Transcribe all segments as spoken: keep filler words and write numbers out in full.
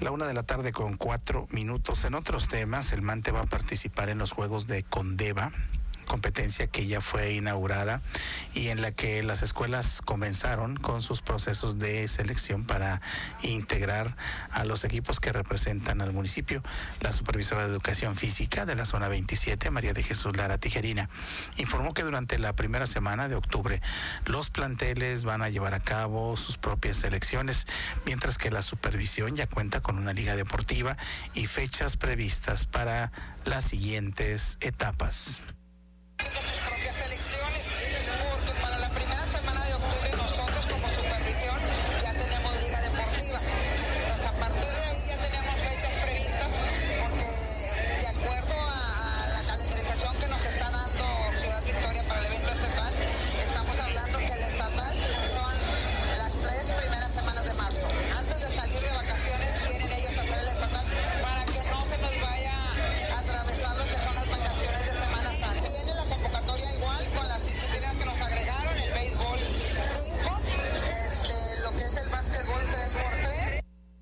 La una de la tarde con cuatro minutos. En otros temas, el MANTE va a participar en los Juegos de Condeva, competencia que ya fue inaugurada y en la que las escuelas comenzaron con sus procesos de selección para integrar a los equipos que representan al municipio. La supervisora de Educación Física de la zona veintisiete, María de Jesús Lara Tijerina, informó que durante la primera semana de octubre los planteles van a llevar a cabo sus propias selecciones, mientras que la supervisión ya cuenta con una liga deportiva y fechas previstas para las siguientes etapas. Sus propias selecciones, porque para la primera semana de octubre nosotros como supervisión ya tenemos liga deportiva. Entonces a partir de ahí ya tenemos fechas previstas, porque de acuerdo a, a la calendarización que nos está dando Ciudad Victoria para el evento estatal, estamos hablando que el estatal son las tres primeras semanas de marzo. Antes de salir de vacaciones quieren ellos hacer el estatal para que no se nos vaya a atravesar lo que son las vacaciones de Semana Santa. Viene la convocatoria igual con las disciplinas que nos agregaron, el béisbol cinco, este, lo que es el básquetbol tres por tres.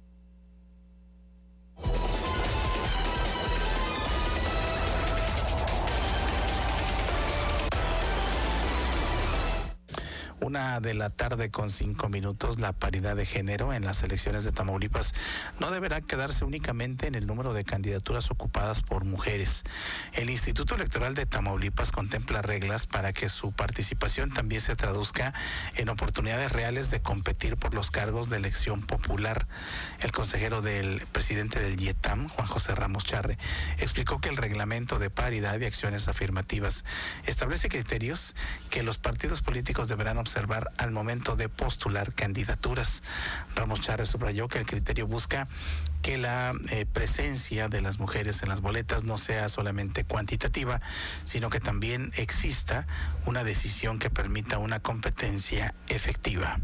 Una de la tarde con cinco minutos. La paridad de género en las elecciones de Tamaulipas no deberá quedarse únicamente en el número de candidaturas ocupadas por mujeres. El Instituto Electoral de Tamaulipas contempla reglas para que su participación también se traduzca en oportunidades reales de competir por los cargos de elección popular. El consejero del presidente del IETAM, Juan José Ramos Charre, explicó que el reglamento de paridad y acciones afirmativas establece criterios que los partidos políticos deberán observar al momento de postular candidaturas. Ramos Charre subrayó que el criterio busca que la eh, presencia de las mujeres en las boletas no sea solamente cuantitativa, sino que también exista una decisión que permita una competencia efectiva.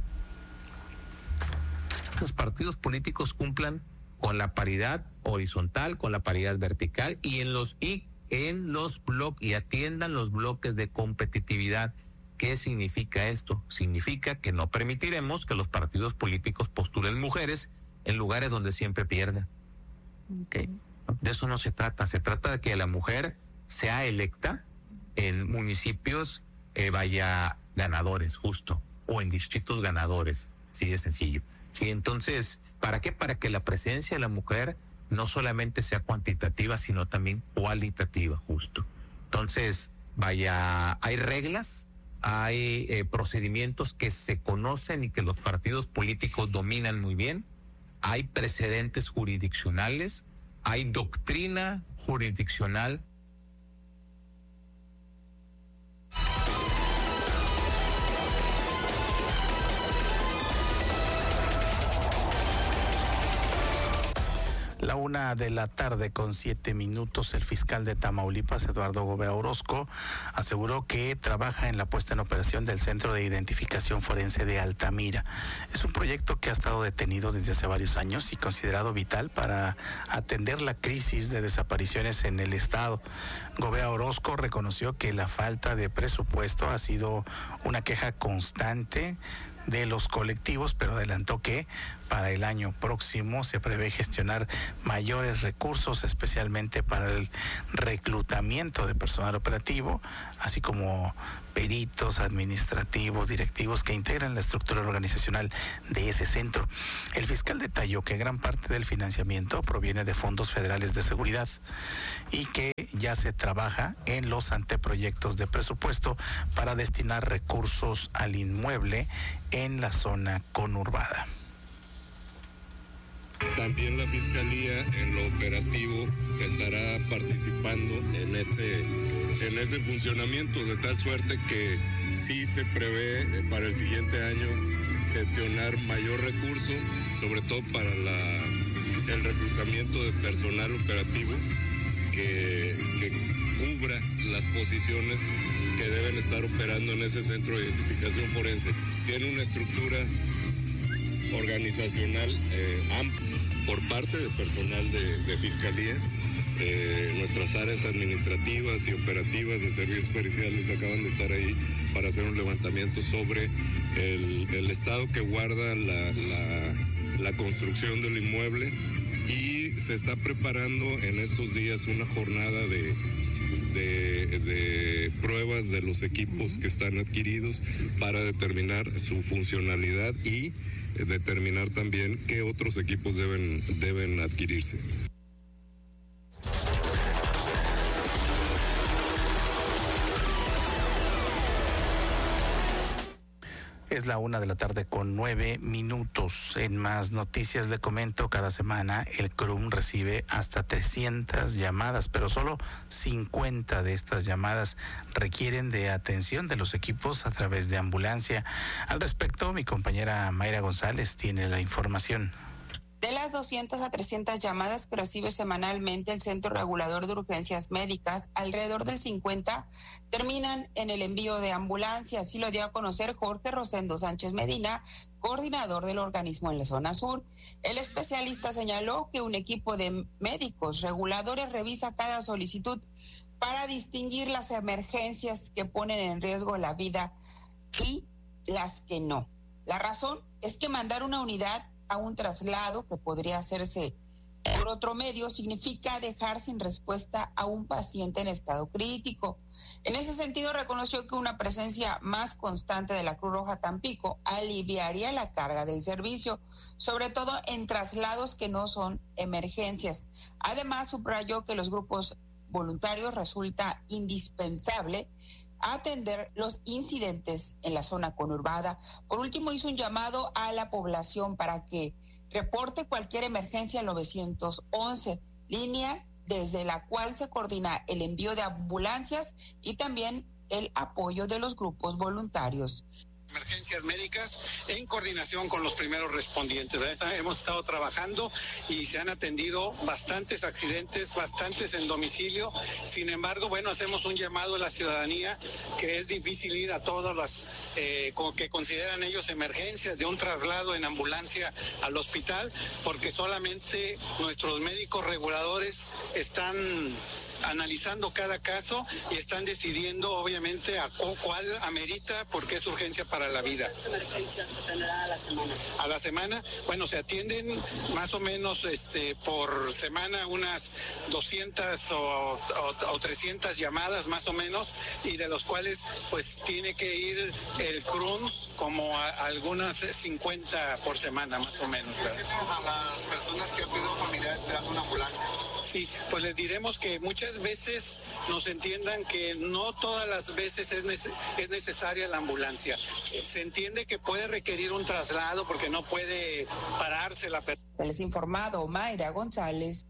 Los partidos políticos cumplan con la paridad horizontal, con la paridad vertical y en los y en los bloques y atiendan los bloques de competitividad. ¿Qué significa esto? Significa que no permitiremos que los partidos políticos postulen mujeres en lugares donde siempre pierden. Okay. De eso no se trata. Se trata de que la mujer sea electa en municipios eh, vaya ganadores, justo, o en distritos ganadores. Sí, es sencillo. Sí, entonces, ¿para qué? Para que la presencia de la mujer no solamente sea cuantitativa, sino también cualitativa, justo. Entonces, vaya, hay reglas. Hay eh, procedimientos que se conocen y que los partidos políticos dominan muy bien. Hay precedentes jurisdiccionales, hay doctrina jurisdiccional. La una de la tarde con siete minutos, el fiscal de Tamaulipas, Eduardo Gobea Orozco, aseguró que trabaja en la puesta en operación del Centro de Identificación Forense de Altamira. Es un proyecto que ha estado detenido desde hace varios años y considerado vital para atender la crisis de desapariciones en el estado. Gobea Orozco reconoció que la falta de presupuesto ha sido una queja constante de los colectivos, pero adelantó que para el año próximo se prevé gestionar mayores recursos, especialmente para el reclutamiento de personal operativo, así como peritos administrativos, directivos que integran la estructura organizacional de ese centro. El fiscal detalló que gran parte del financiamiento proviene de fondos federales de seguridad y que ya se trabaja en los anteproyectos de presupuesto para destinar recursos al inmueble en la zona conurbada. También la Fiscalía en lo operativo estará participando en ese, en ese funcionamiento, de tal suerte que sí se prevé para el siguiente año gestionar mayor recurso, sobre todo para la, el reclutamiento de personal operativo que, que cubra las posiciones que deben estar operando en ese centro de identificación forense. Tiene una estructura organizacional eh, amplia por parte del personal de, de Fiscalía. Eh, nuestras áreas administrativas y operativas de servicios periciales acaban de estar ahí para hacer un levantamiento sobre el, el estado que guarda la, la, la construcción del inmueble, y se está preparando en estos días una jornada de, de, de pruebas de los equipos que están adquiridos para determinar su funcionalidad y determinar también qué otros equipos deben, deben adquirirse. Es la una de la tarde con nueve minutos. En más noticias le comento, cada semana el C R U M recibe hasta trescientas llamadas, pero solo cincuenta de estas llamadas requieren de atención de los equipos a través de ambulancia. Al respecto, mi compañera Mayra González tiene la información. De las doscientas a trescientas llamadas que recibe semanalmente el Centro Regulador de Urgencias Médicas, alrededor del cincuenta terminan en el envío de ambulancia. Así lo dio a conocer Jorge Rosendo Sánchez Medina, coordinador del organismo en la zona sur. El especialista señaló que un equipo de médicos reguladores revisa cada solicitud para distinguir las emergencias que ponen en riesgo la vida y las que no. La razón es que mandar una unidad a un traslado que podría hacerse por otro medio significa dejar sin respuesta a un paciente en estado crítico. En ese sentido, reconoció que una presencia más constante de la Cruz Roja Tampico aliviaría la carga del servicio, sobre todo en traslados que no son emergencias. Además, subrayó que los grupos voluntarios resulta indispensable atender los incidentes en la zona conurbada. Por último, hizo un llamado a la población para que reporte cualquier emergencia al nueve once, línea desde la cual se coordina el envío de ambulancias y también el apoyo de los grupos voluntarios. Emergencias médicas en coordinación con los primeros respondientes. Hemos estado trabajando y se han atendido bastantes accidentes, bastantes en domicilio. Sin embargo, bueno, hacemos un llamado a la ciudadanía que es difícil ir a todas las eh, que consideran ellos emergencias de un traslado en ambulancia al hospital, porque solamente nuestros médicos reguladores están analizando cada caso y están decidiendo obviamente a cuál amerita porque es urgencia para la vida. ¿Cuántas emergencias se tendrán a la semana? A la semana, bueno, se atienden más o menos este por semana unas doscientas o, o, o trescientas llamadas más o menos, y de los cuales pues tiene que ir el C R U M como a, a algunas cincuenta por semana más o menos. A las personas que han pedido familiares esperando una ambulancia. Sí, pues les diremos que muchas veces nos entiendan que no todas las veces es, nece- es necesaria la ambulancia. Se entiende que puede requerir un traslado porque no puede pararse la persona. Les informado Mayra González.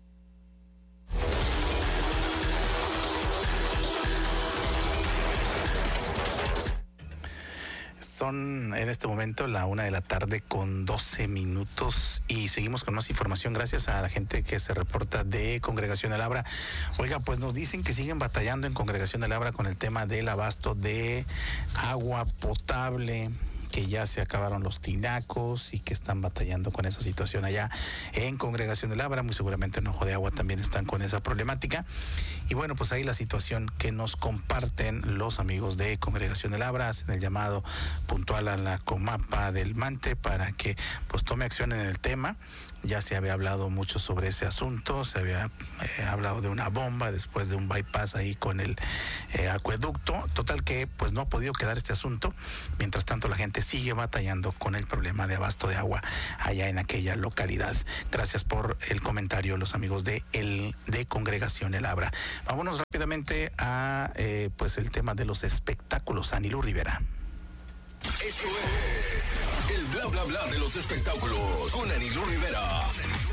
Son en este momento la una de la tarde con doce minutos y seguimos con más información gracias a la gente que se reporta de Congregación El Abra. Oiga, pues nos dicen que siguen batallando en Congregación El Abra con el tema del abasto de agua potable, que ya se acabaron los tinacos y que están batallando con esa situación allá en Congregación del Abra. Muy seguramente en Ojo de Agua también están con esa problemática. Y bueno, pues ahí la situación que nos comparten los amigos de Congregación del Abra, hacen el llamado puntual a la Comapa del Mante para que pues tome acción en el tema. Ya se había hablado mucho sobre ese asunto, se había eh, hablado de una bomba después de un bypass ahí con el eh, acueducto. Total que pues no ha podido quedar este asunto. Mientras tanto la gente sigue batallando con el problema de abasto de agua allá en aquella localidad. Gracias por el comentario, los amigos de el de Congregación El Abra. Vámonos rápidamente a eh, pues el tema de los espectáculos. Anilú Rivera. Esto es el bla bla bla de los espectáculos con Anilú Rivera.